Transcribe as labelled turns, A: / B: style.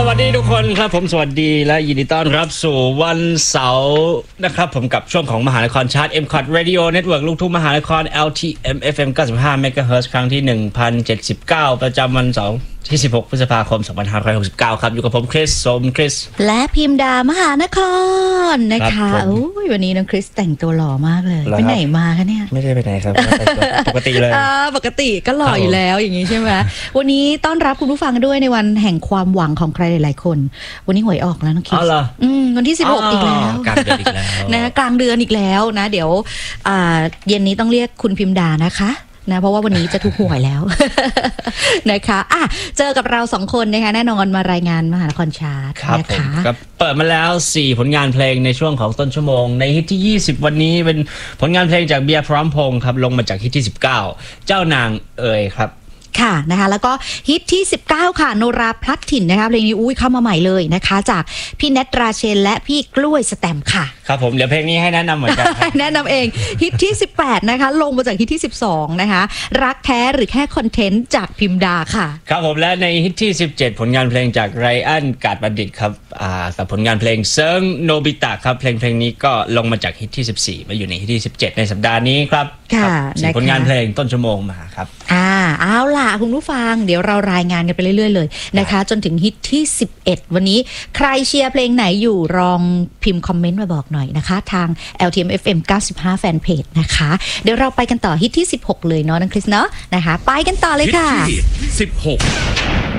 A: วัสดีทุกคนครับผมสวัสดีและยินดีต้อนรับสู่วันเสาร์นะครับผมกับช่วงของมหานครชาร์ต MCOT Radio Network ลูกทุ่งมหานคร LTM FM 95 MHz ครั้งที่ 1079 ประจำวันเสาร์ที่ 16 พฤษภาคม 2569 ครับอยู่กับผมคริส
B: และพิมดามหานครนะคะวันนี้น้องคริสแต่งตัวหล่อมากเลยไปไหนมาคะเนี่ย
A: ไม่ได้ไปไหนครับ ปกติเลย
B: ปกติก็หล่ออยู่แล้วอย่างนี้ใช่ไหมวันนี้ต้อนรับคุณผู้ฟังด้วยในวันแห่งความหวังของใครหลายๆคนวันนี้หวยออกแล้วน้องคริสวันที่ 16 อีกแล้ว
A: กลางเดือนอีกแล้ว
B: นะกลางเดือนอีกแล้วนะเดี๋ยวเย็นนี้ต้องเรียกคุณพิมดานะคะนะเพราะว่าวันนี้จะถูกหวยแล้ว นะคะเจอกับเราสองคนนะคะแน่นอนมารายงานมหานครชาร์ตนะคะ
A: ก็เปิดมาแล้ว4ผลงานเพลงในช่วงของต้นชั่วโมงในฮิตที่20วันนี้เป็นผลงานเพลงจากเบียร์พร้อมพงษ์ครับลงมาจากฮิตที่19เจ้านางเอ๋ยครับ
B: ค่ะนะคะแล้วก็ฮิตที่19ค่ะโนราพลัดถิ่นนะคะเพลงนี้เข้ามาใหม่เลยนะคะจากพี่เนตราเชนและพี่กล้วยสแตมค่ะ
A: ครับผมเดี๋ยวเพลงนี้ให้แนะนำเหมือนกัน
B: แนะนำเองฮิตที่18นะคะลงมาจากฮิตที่12นะคะรักแท้หรือแค่คอนเทนต์จากพิมดาค่ะ
A: ครับผมและในฮิตที่17ผลงานเพลงจากไรอันกาดบัณฑิตครับกับผลงานเพลงเซิงโนบิตะครับเพลงนี้ก็ลงมาจากฮิตที่14มาอยู่ในฮิตที่17ในสัปดาห์นี้ครับ4ผลงานเพลงต้นชั่วโมงมาครับ
B: เอาล่ะคุณผู้ฟังเดี๋ยวเรารายงานกันไปเรื่อยๆเลยนะคะจนถึงฮิตที่11วันนี้ใครเชียร์เพลงไหนอยู่ลองพิมพ์คอมเมนต์มาบอกหน่อยนะคะทาง LTM FM 95 แฟนเพจนะคะเดี๋ยวเราไปกันต่อฮิตที่16เลยเนาะน้องคริสเนาะนะคะไปกันต่อเลยค่ะ
C: ฮิตที่16